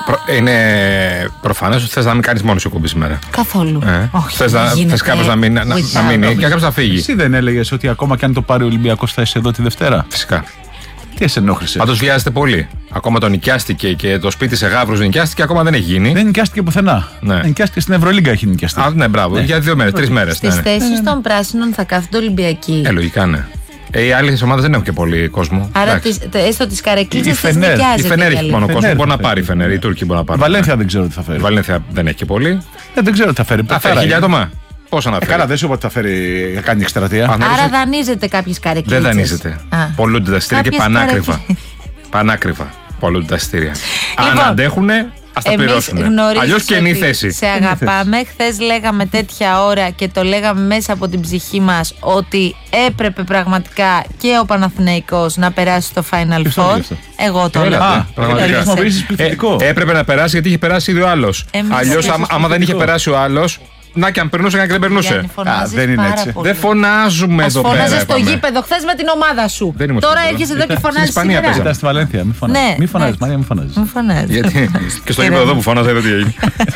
Είναι προφανές ότι θες να μην κάνεις μόνο σου εκπομπή σήμερα. Καθόλου. Θες κάποιος να μείνει και κάποιος να φύγει. Εσύ δεν έλεγες ότι ακόμα και αν το πάρει ο Ολυμπιακός θα είσαι εδώ τη Δευτέρα? Φυσικά. Τι σε ενόχλησε? Πάντως βιάζεται πολύ. Ακόμα το νοικιάστηκε και το σπίτι σε Γαύρους νοικιάστηκε, ακόμα δεν έχει γίνει. Δεν νοικιάστηκε πουθενά. Ναι. Νοικιάστηκε στην Ευρωλίγκα, έχει νοικιαστεί. Ναι, μπράβο. Για 2 μέρες, 3 μέρες. Στις θέσεις των πράσινων θα κάθονται Ολυμπιακοί. Λογικά ναι. Οι άλλες ομάδες δεν έχουν και πολύ κόσμο. Άρα έστω τις καρεκλίτσες τις νοικιάζεται. Η Φενέρ έχει μόνο κόσμο. Μπορεί να πάρει η Φενέρ. Οι Τούρκοι μπορεί να πάρουν. Βαλένθια δεν ξέρω τι θα φέρει. Η Βαλένθια δεν έχει και πολύ. Δεν ξέρω τι θα φέρει. Θα φέρει 1.000 άτομα. Πόσα να φέρει? Καλά, δεν σου είπα ότι θα φέρει, θα κάνει εκστρατεία. Άρα δανείζεται κάποιες καρεκλίτσες. Δεν δανείζεται. Πολλούνται τα εισιτήρια και πανάκριβα. Πανάκριβα πολλούνται τα εισιτήρια. Αν αντέχουνε, ας τα πληρώσουν. Αλλιώς καινή θέση. Σε αγαπάμε. Χθες λέγαμε τέτοια ώρα και το λέγαμε μέσα από την ψυχή μας ότι έπρεπε πραγματικά και ο Παναθηναϊκός να περάσει στο Final Four. Εγώ το λέω. Έπρεπε να περάσει γιατί είχε περάσει ήδη ο άλλος. Αλλιώς, άμα δεν είχε περάσει ο άλλος, να και αν περνούσε, και δεν περνούσε. Δεν είναι έτσι. Δεν φωνάζουμε εδώ πέρα. Φώναζες στο γήπεδο χθες με την ομάδα σου. Τώρα έρχεσαι εδώ και φωνάζεις σήμερα. Ήταν στη Βαλένθια. Μη φωνάζεις, Μαρία, μη φωνάζεις. Γιατί και στο γήπεδο εδώ που φωνάζα, δεν τι έγινε.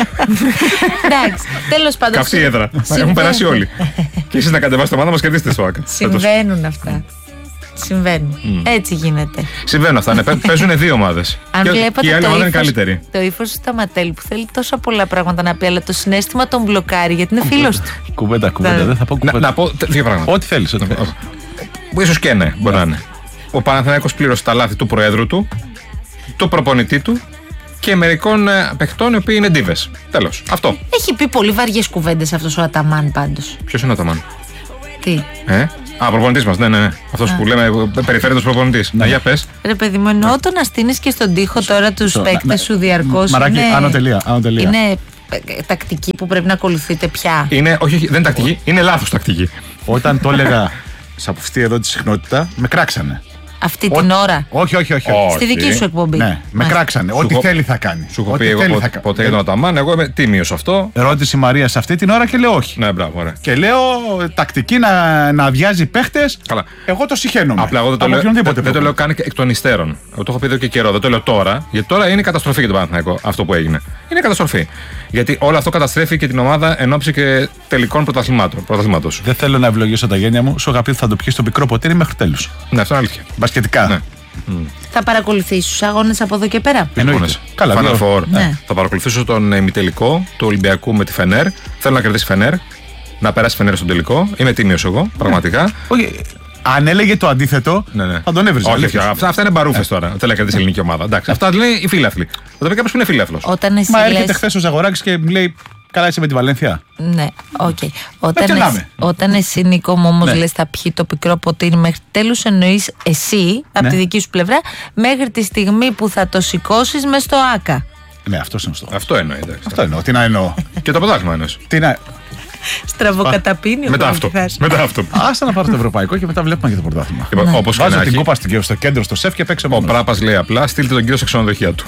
Εντάξει, τέλος πάντων. Καυτή έδρα. Έχουν περάσει όλοι. Και εσείς να κατεβάσετε το ομάδα μας και κερδίσετε στο ΆΚΑ. Συμβαίνουν αυτά. Συμβαίνουν. Έτσι γίνεται. Συμβαίνουν αυτά. Παίζουν 2 ομάδες. Αν και η άλλη ομάδα είναι καλύτερη. Το ύφος του Σταματέλη που θέλει τόσα πολλά πράγματα να πει, αλλά το συναίσθημα τον μπλοκάρει γιατί είναι φίλος του. Κουβέντα, δεν θα πω κουβέντα. Να πω 2 πράγματα. Ό,τι θέλεις. Ίσως και ναι, μπορεί να είναι. Ο Παναθηναϊκός πλήρωσε τα λάθη του προέδρου του, του προπονητή του και μερικών παιχτών οι οποίοι είναι ντίβες. Τέλος. Αυτό. Έχει πει πολύ βαριές κουβέντες αυτός ο Αταμάν πάντως. Ποιος είναι ο Αταμάν? Τι? Προπονητής μας, ναι. Αυτός που λέμε περιφέρετος προπονητής. Να, για πες. Ρε παιδί μου, εννοώ το να στείνεις και στον τοίχο τώρα τους παίκτες σου διαρκώς. Μαράκι, άνω τελεία. Είναι τακτική που πρέπει να ακολουθείτε πια. Όχι, δεν είναι τακτική, είναι λάθος τακτική. Όταν το έλεγα σε αυτή εδώ τη συχνότητα, με κράξανε. Αυτή την ώρα. Όχι. Στη δική σου εκπομπή. Ναι, με κράξανε. Ό,τι θέλει θα κάνει. Σου έχω πει εγώ ποτέ για τον Αταμάν, εγώ είμαι τίμιος αυτό. Ρώτησε η Μαρία σε αυτή την ώρα και λέω όχι. Ναι, μπράβο, ωραία. Και λέω τακτική να αδειάζει παίχτες. Καλά. Εγώ το συχαίνομαι. Απλά εγώ δεν το λέω καν εκ των υστέρων. Εγώ το έχω πει εδώ και καιρό. Δεν το λέω τώρα. Γιατί τώρα είναι καταστροφή για τον Παναθηναϊκό αυτό που έγινε. Είναι καταστροφή. Γιατί όλο αυτό καταστρέφει και την ομάδα εν ώψη και τελικών πρωταθλήματος. Δεν θέλω να ευλογήσω τα γένια μου. Σου είχα πει ότι θα το πιει στο πικρό ποτήρι μέχρι τέλους. Ναι, αυτό είναι αλήθεια. Μπασκετικά. Ναι. Θα παρακολουθήσεις τους αγώνες από εδώ και πέρα? Καλά, Final Four. Ναι. Θα παρακολουθήσω τον ημιτελικό του Ολυμπιακού με τη Φενέρ. Θέλω να κερδίσει Φενέρ. Να περάσει Φενέρ στον τελικό. Είμαι τίμιος εγώ, πραγματικά. Όχι. Αν έλεγε το αντίθετο, θα τον έβριζε. Όχι, αυτά είναι μπαρούφες τώρα. Θέλει να κερδίσει η ελληνική ομάδα. Εντάξει, αυτά λένε οι φίλαθλοι. Θα πει κάποιος που είναι φίλαθλος. Μα έρχεται χθες ο Ζαγοράκης και μου λέει: καλά, είσαι με τη Βαλένθια. Ναι, οκ. Όταν εσύ, Νίκο μου, όμως λες θα πιει το πικρό ποτήρι μέχρι τέλους, εννοείς εσύ, από τη δική σου πλευρά, μέχρι τη στιγμή που θα το σηκώσεις μες στο ΆΚΑ. Ναι, αυτό είναι στο. Αυτό εννοεί. Αυτό εννοώ. Τι να εννοώ. Και το πρωτάθλημα εννοείς. Στραβοκαταπίνει. Μετά αυτό. Άστα να πάρω το ευρωπαϊκό και μετά βλέπουμε και το πρωτάθλημα. Όπως βάζω την κούπα στο κέντρο, στο σεφ και παίξω. Ο Πράπας λέει απλά: στείλτε τον κύριο σε ξενοδοχεία του.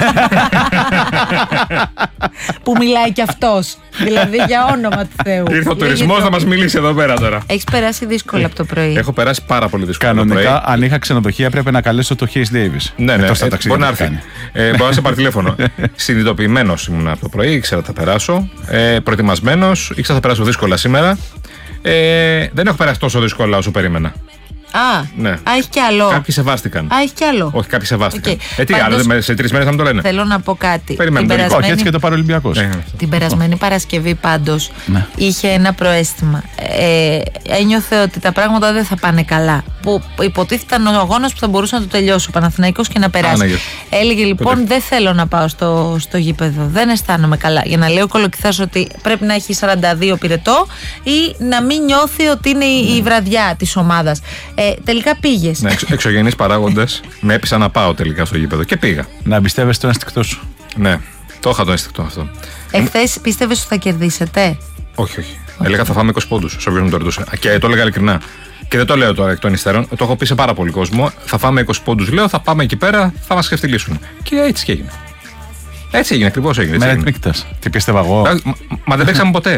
Που μιλάει κι αυτός. Δηλαδή για όνομα του Θεού. Ήρθε ο τουρισμός να μας μιλήσει εδώ πέρα τώρα. Έχεις περάσει δύσκολα από το πρωί? Έχω περάσει πάρα πολύ δύσκολα. Κανονικά, αν είχα ξενοδοχεία, πρέπει να καλέσω το Hayes Davis. Ναι, μπορεί να έρθει. Μπορεί να σε πάρει τηλέφωνο. Συνειδητοποιημένος ήμουν από το πρωί, ήξερα θα περάσω. Προετοιμασμένος, ήξερα θα περάσω δύσκολα σήμερα. Δεν έχω περάσει τόσο δύσκολα όσο περίμενα. Ναι. Έχει κι άλλο. Κάποιοι σεβάστηκαν. Έχει κι άλλο. Όχι, κάποιοι σεβάστηκαν. Τι άλλο, σε 3 μέρες θα μου το λένε. Θέλω να πω κάτι. Όχι, έτσι και το Παραολυμπιακός. Την περασμένη Παρασκευή πάντως είχε ένα προαίσθημα. Ένιωθε ότι τα πράγματα δεν θα πάνε καλά. Που υποτίθεταν ο αγώνας που θα μπορούσε να το τελειώσει ο Παναθηναϊκός και να περάσει. Έλεγε λοιπόν: δεν θέλω να πάω στο γήπεδο. Δεν αισθάνομαι καλά. Για να λέει ο Κολοκυθάς ότι πρέπει να έχει 42 πυρετό ή να μην νιώθει ότι είναι η βραδιά της ομάδας. Τελικά πήγες. Ναι, εξωγενείς παράγοντες με έπεισαν να πάω τελικά στο γήπεδο και πήγα. Να εμπιστεύεσαι το ένστικτό σου. Ναι, το είχα το ένστικτο αυτό. Εχθές πίστευες ότι θα κερδίσετε? Όχι. Έλεγα θα φάμε 20 πόντους. Σε όποιον μου το ρωτούσε. Και το έλεγα ειλικρινά. Και δεν το λέω τώρα εκ των υστέρων. Το έχω πει σε πάρα πολύ κόσμο. Θα φάμε 20 πόντους. Λέω θα πάμε εκεί πέρα, θα μας ξεφτυλίσουν. Και έτσι και έγινε. Έτσι έγινε, ακριβώς έγινε. Με εκπλήκτας. Τι πίστευα εγώ. Μα δεν παίξαμε ποτέ.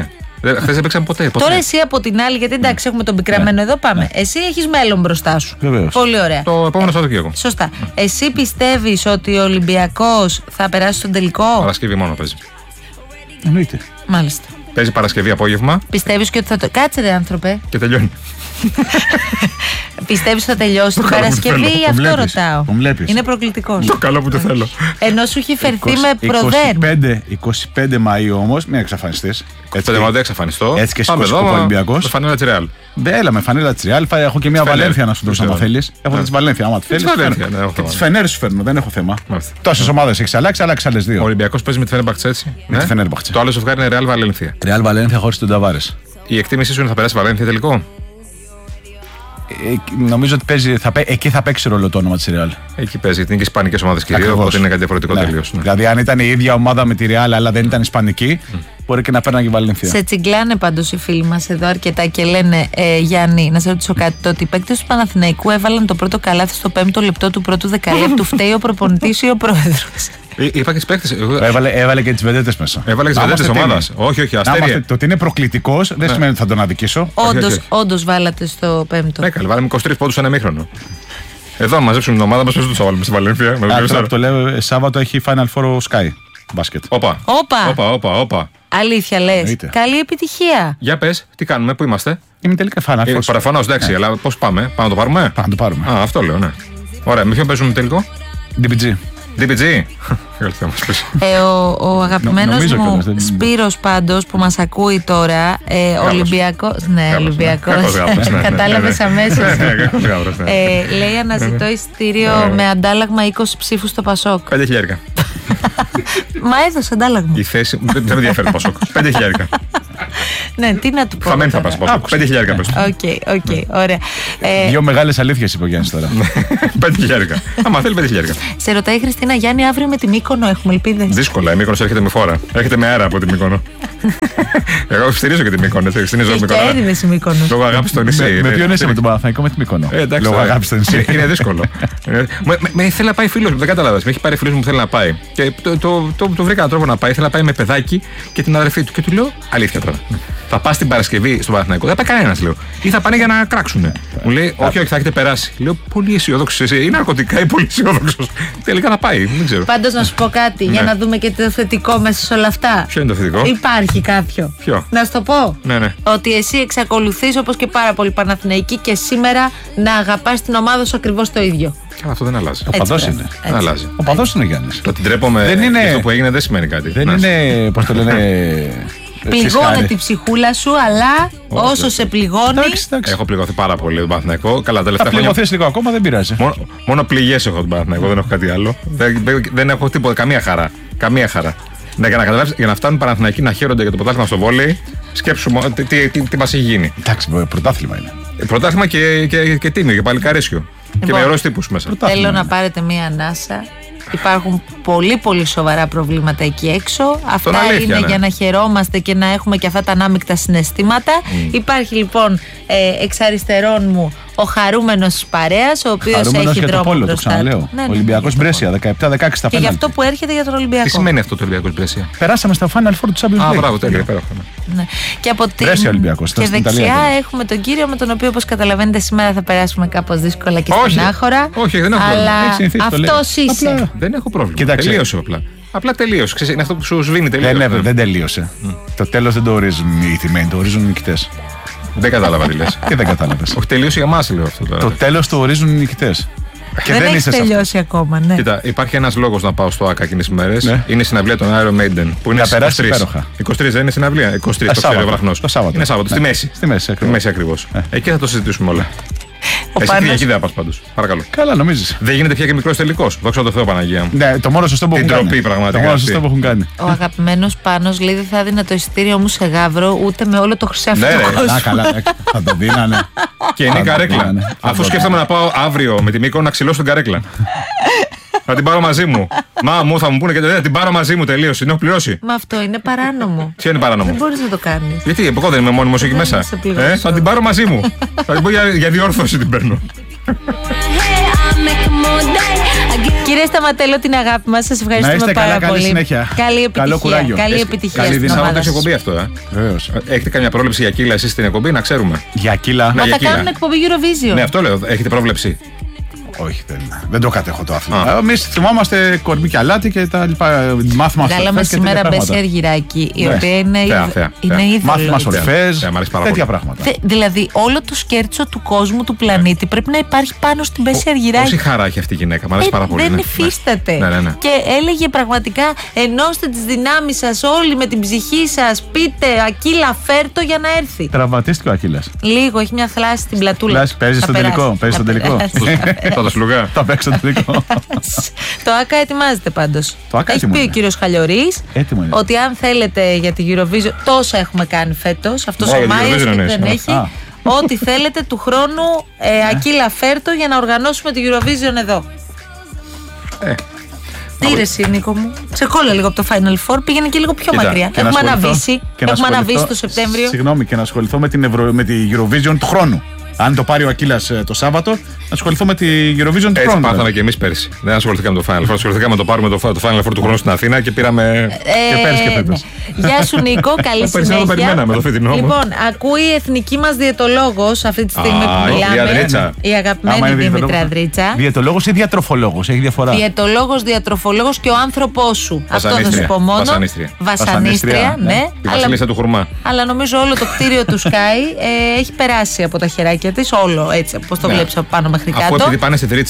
Χθες δεν παίξαμε ποτέ. Τώρα εσύ από την άλλη, γιατί εντάξει, έχουμε τον πικραμένο εδώ, πάμε. Εσύ έχεις μέλλον μπροστά σου. Βεβαίως. Πολύ ωραία. Το επόμενο Σαββατοκύριακο. Σωστά. Εσύ πιστεύεις ότι ο Ολυμπιακός θα περάσει στον τελικό? Παρασκευή μόνο παίζει. Εννοείται. Μάλιστα. Παίζει Παρασκευή απόγευμα. Πιστεύεις και ότι θα το. Κάτσε ρε άνθρωπε. Και τελειώνει. Πιστεύεις ότι θα τελειώσει την καλό που Παρασκευή θέλω. ή αυτό ρωτάω? Τον βλέπεις. Είναι προκλητικός. Το καλό που το θέλω. Ενώ σου έχει φερθεί με προδέρμ. 25 Μαΐου όμως, μην εξαφανιστείς. Έτσι δεν εξαφανιστώ. Έτσι και σηκώσει ο Ολυμπιακός. Με φανέλα της Ρεάλ. Έλα με φανέλα της Ρεάλ. Έχω και μια Βαλένθια να σου δώσω άμα θέλεις. Έχω τη Βαλένθια άμα θέλεις. Και τις Φενέρ σου φέρνω, δεν έχω θέμα. Τόσες ομάδες έχεις αλλάξει, άλλαξε άλλες δύο. Ο Ολυμπιακός παίζει με τη Φενέρμπαχτσε έτσι. Με τη Φενέρμπαχτσε. Το άλλο ζευγάρι είναι Ρεάλ Βαλένθια. Ρεάλ Βαλένθια χωρίς τον Ταβάρες. Η εκτίμησή σου είναι θα περάσει Βαλένθια τελικό? Νομίζω ότι εκεί θα παίξει ρόλο το όνομα της Ρεάλ. Εκεί παίζει, γιατί είναι και ισπανικές ομάδες κυρίως, οπότε είναι κάτι διαφορετικό τελείως. Δηλαδή, αν ήταν η ίδια ομάδα με τη Ρεάλ, αλλά δεν ήταν ισπανική, μπορεί και να παίρναγε η Βαλένθια. Σε τσιγκλάνε πάντως οι φίλοι μας εδώ αρκετά και λένε, Γιάννη, να σε ρωτήσω κάτι. Το ότι οι παίκτες του Παναθηναϊκού έβαλαν το πρώτο καλάθι στο 5ο λεπτό του πρώτου δεκαλέπτου, φταίει ο προπονητής ή ο πρόεδρος? Είπα και τις παίκτες. Έβαλε και τις βεντέτες μέσα. Έβαλε και τις βεντέτες της ομάδας. Όχι, αστέρια. Το ότι είναι προκλητικός δεν σημαίνει ότι θα τον αδικήσω. Όντως βάλατε στο 5ο. Ναι, καλά, βάλαμε 23 πόντους ένα ημίχρονο. Εδώ, αν μαζέψουμε την ομάδα μας, πες τους θα βάλουμε στη Βαλένθια. Τώρα το λέω, Σάββατο έχει Final Four Sky μπάσκετ. Όπα. Αλήθεια λες? Καλή επιτυχία. Για πες, τι κάνουμε, πού είμαστε? Είμαι τελικά Final Four. Παραφανώς, εντάξει, αλλά πώς πάμε? Πάμε να το πάρουμε? Πάμε να το πάρουμε. Α, αυτό λέω, ναι. Ωραία, με ποιον παίζουμε τελικό? DPG. DPG. Ο αγαπημένος μου Σπύρος πάντως που μας ακούει τώρα, Ολυμπιακός. Ναι, Ολυμπιακός. Κατάλαβες αμέσως. Λέει αναζητώ εισιτήριο με αντάλλαγμα 20 ψήφους στο Πασόκ. 5.000. Μα έδωσε αντάλλαγμα. Η θέση. Δεν με ενδιαφέρει το Πασόκ. 5.000. Ναι, τι να του πω. Θα μένει θα πας Πασόκ. 5.000 πες. Οκ, ωραία. Δύο μεγάλες αλήθειες είπε ο Γιάννης τώρα. 5.000. Άμα θέλει 5.000. Σε ρωτάει η Χριστίνα, Γιάννη, αύριο με τη Μύκονο έχουμε ελπίδες? Δύσκολα, η Μύκονος έρχεται με φόρα. Έρχεται με αέρα από τη Μύκονο. Εγώ στηρίζω και τη Μύκονο. Και έριδες η Μύκονος. Λόγω αγάπης στο νησί. Με ποιον είσαι, με τον Παναθηναϊκό, με τη Μύκονο? Λόγω αγάπης στο νησί. Είναι δύσκολο. Με θέλει να πάει φίλος μου, δεν καταλάβες. Με έχει πάρει φίλος μου που θέλει να πάει. Και το βρήκα έναν τρόπο να πάει. Θέλει να πάει με παιδάκι και την αδερφή του. Και του λέω αλήθεια τώρα. Θα πας την Παρασκευή στον Παναθηναϊκό? Δεν θα πάει κανένας, λέω. Ή θα πάνε για να κράξουνε. Μου λέει, όχι, θα έχετε περάσει. Λέω, πολύ αισιόδοξο εσύ. Είναι ναρκωτικά ή πολύ αισιόδοξο? Τελικά θα πάει, δεν ξέρω. Πάντως να σου πω κάτι, για να δούμε και το θετικό μέσα σε όλα αυτά. Ποιο είναι το θετικό? Υπάρχει κάποιο. Ποιο? Να σου το πω. Ναι. Ότι εσύ εξακολουθείς, όπως και πάρα πολλοί Παναθηναϊκοί, και σήμερα να αγαπάς την ομάδα σου ακριβώς το ίδιο. Αυτό δεν αλλάζει. Ο παδός είναι. Δεν αλλάζει. Ο παδός είναι ο Γιάννης. Το ότι ντρέπομαι για αυτό που έγινε δεν σημαίνει κάτι. Δεν είναι, πώς το λένε. Πληγώνει την ψυχούλα σου, αλλά όσο σε πληγώνει. Έχω πληγωθεί πάρα πολύ τον Παναθηναϊκό. Καλά, τελευταία χρόνια. Θα πληγωθείς λίγο ακόμα, δεν πειράζει. Μόνο πληγές έχω τον Παναθηναϊκό, δεν έχω κάτι άλλο. Δεν έχω τίποτα, καμία χαρά. Ναι, για να φτάνουν οι Παναθηναϊκοί να χαίρονται για το πρωτάθλημα στο βόλεϊ, σκέψου τι μας έχει γίνει. Εντάξει, πρωτάθλημα είναι. Πρωτάθλημα και τίμιο, και παλικαρίσιο. Και με ωραίους τύπους μέσα. Θέλω να πάρετε μία ανάσα. Υπάρχουν πολύ πολύ σοβαρά προβλήματα εκεί έξω. Αυτά είναι για να χαιρόμαστε και να έχουμε και αυτά τα ανάμεικτα συναισθήματα. Υπάρχει λοιπόν εξ αριστερών μου ο χαρούμενος της παρέας, ο οποίος έχει δρόμο μπροστά του. Ολυμπιακός Μπρέσια, 17-16 στα πέναλτι. Και γι' αυτό που έρχεται για τον Ολυμπιακό. Τι σημαίνει αυτό το Ολυμπιακός Μπρέσια? Περάσαμε στα Final Four του Champions League. Μπράβο, τέλεια, υπέροχα. Και από την Ολυμπιακός, και δεξιά έχουμε τον κύριο με τον οποίο, όπως καταλαβαίνετε, σήμερα θα περάσουμε κάπως δύσκολα και στενάχωρα. Όχι, δεν έχω πρόβλημα. Αλλά αυτός είσαι. Δεν έχω πρόβλημα. Τελείωσε απλά. Απλά τελείωσε. Ξέρεις, είναι αυτό που σου σβήνει τελείω. Δεν τελείωσε. Το τέλος δεν το ορίζουν οι τιμένοι, το ορίζουν οι νικητές. Δεν κατάλαβα τι λες. Και δεν κατάλαβες. Όχι, τελείωσε για μας, λέω αυτό τώρα. Το τέλος το ορίζουν οι νικητές. Και δεν έχει τελειώσει ακόμα, ναι. Κοίτα, υπάρχει ένας λόγος να πάω στο ΑΚΑ εκείνες τις μέρες. Ναι. Είναι η συναυλία των Iron Maiden. Που είναι στις 23. Δεν είναι συναυλία. 23 το ξέρει ο Βραχνός. Το Σάββατο. Είναι Σάββατο. Ναι. Στη μέση ακριβώς. Εκεί θα το συζητήσουμε όλα. Εσύ Κυριακή δεν θα πας πάντως. Παρακαλώ. Καλά, νομίζεις. Δεν γίνεται πια και μικρός τελικός. Δόξα τω Θεώ, Παναγία μου. Ναι, το μόνο σωστό που έχουν κάνει. Την τροπή πραγματικά. Το μόνο σωστό που έχουν κάνει. Ο αγαπημένος Πάνος λέει δεν θα έδινα το εισιτήριο μου σε Γαύρο ούτε με όλο το χρυσάφι του κόσμου. Καλά, θα το δίνανε. Και είναι η καρέκλα. Αφού σκέφτομαι να πάω αύριο με τη Μύκονο να ξυλώσω την καρέκλα. Θα την πάρω μαζί μου. Μα μου θα μου πούνε και δεν την πάρω μαζί μου, τελείωσε. Την έχω πληρώσει. Μα αυτό είναι παράνομο. Ποιο είναι παράνομο? Δεν μπορείς να το κάνεις. Γιατί εγώ δεν είμαι μόνιμος εκεί μέσα. Θα την πάρω μαζί μου. Θα την πω για διόρθωση την παίρνω. Και Κύριε Σταματέλο, την αγάπη μας. Σας ευχαριστούμε πάρα πολύ. Καλή συνέχεια. Καλή επιτυχία. Καλή επιτυχία. Καλή δύναμη στην εκπομπή αυτό. Έχετε καμιά πρόβλεψη για κύλα εσείς στην εκπομπή, να ξέρουμε. Για κύλα. Μα θα κάνουν εκπομπή Eurovision. Ναι, αυτό λέω. Έχετε πρόβλεψη? Όχι, δεν το κατέχω το άθλημα. Εμείς θυμόμαστε κορμί και αλάτι και τα λοιπά. Μάθημα σορφές. Βγάλαμε σήμερα Μπέση Αργυράκη, η οποία είναι είδωλο. Μάθημα σορφές, τέτοια πράγματα. Δηλαδή, όλο το σκέρτσο του κόσμου, του πλανήτη πρέπει να υπάρχει πάνω στην Μπέση Αργυράκη. Πόση χαρά έχει αυτή η γυναίκα, μου αρέσει πάρα πολύ. Δεν υφίσταται. Και έλεγε πραγματικά, ενώστε τις δυνάμεις σας όλοι με την ψυχή σας. Πείτε, Ακύλα, φέρτο για να έρθει. Τραυματίστηκε ο Ακύλας. Λίγο, έχει μια θλάση στην πλατούλα. Παίζει στον τελικό. Θα σλουγά. Θα παίξω το τελικό. Το ΑΚΑ ετοιμάζεται πάντως. Έχει πει ο κύριος Χαλιορής ότι αν θέλετε για τη Eurovision, τόσα έχουμε κάνει φέτος, αυτός ο Μάιος δεν έχει. Ό,τι θέλετε του χρόνου, Ακύλα φέρτο για να οργανώσουμε τη Eurovision εδώ. Τι ρε εσύ, Νίκο μου, ξεκόλλα λίγο από το Final Four, πήγαινε και λίγο πιο μακριά. Έχουμε αναβήσει το Σεπτέμβριο. Συγγνώμη, και να ασχοληθώ με τη Eurovision του χρόνου. Αν το πάρει ο Ακύλας το Σάββατο, να ασχοληθώ με τη Eurovision του χρόνου. Έτσι πάθαμε και εμείς πέρυσι. Δεν ασχοληθήκαμε με το Final Four. Ασχοληθήκαμε να το πάρουμε το Final Four του χρόνου στην Αθήνα και πήραμε. Και πέρυσι και φέτος. Γεια σου, Νίκο. Καλή συνέχεια. Το περιμέναμε το φετινό. Λοιπόν, ακούει η εθνική μας διαιτολόγος αυτή τη στιγμή που μιλάμε. Η αγαπημένη Δήμητρα Δρίτσα. Διαιτολόγος ή διατροφολόγος, έχει διαφορά. Διαιτολόγος, διατροφολόγος και ο άνθρωπός σου. Αυτό θα σου πω μόνο. Βασανίστρια, ναι. Η βασίλισσα του χουρμά. Αλλά νομίζω όλο το κτίριο του Sky έχει περάσει από τα χεράκια της. Όλο έτσι, όπως το βλέπεις από πάνω μέχρι κάτω. Αφού επειδή πάνε σε